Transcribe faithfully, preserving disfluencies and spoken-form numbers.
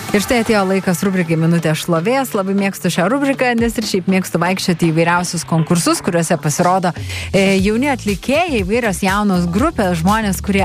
Ir štai atėjo laikas rubrikai Minutė šlovės. Labai mėgstu šią rubriką, nes ir šiaip mėgstu vaikščioti į įvairiausius konkursus, kuriuose pasirodo e, jauni atlikėjai, įvairios jaunos grupės, žmonės, kurie